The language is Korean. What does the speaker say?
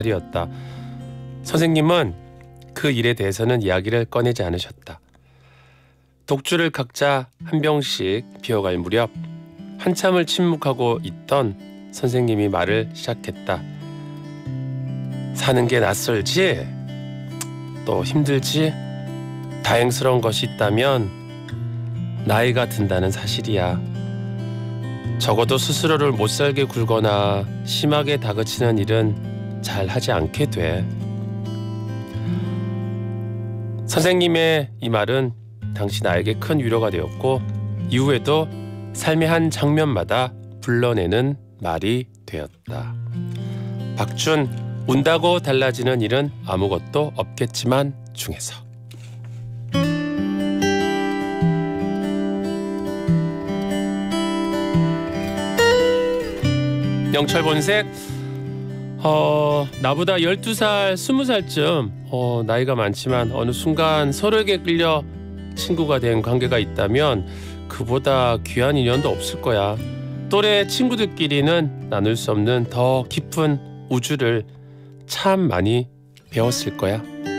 말이었다. 선생님은 그 일에 대해서는 이야기를 꺼내지 않으셨다. 독주를 각자 한 병씩 피워갈 무렵 한참을 침묵하고 있던 선생님이 말을 시작했다. 사는 게 낯설지? 또 힘들지? 다행스러운 것이 있다면 나이가 든다는 사실이야. 적어도 스스로를 못살게 굴거나 심하게 다그치는 일은 잘 하지 않게 돼. 선생님의 이 말은 당시 나에게 큰 위로가 되었고 이후에도 삶의 한 장면마다 불러내는 말이 되었다. 박준, 운다고 달라지는 일은 아무것도 없겠지만 중에서. 영철본색, 나보다 12살, 20살쯤 나이가 많지만 어느 순간 서로에게 끌려 친구가 된 관계가 있다면 그보다 귀한 인연도 없을 거야. 또래 친구들끼리는 나눌 수 없는 더 깊은 우주를 참 많이 배웠을 거야.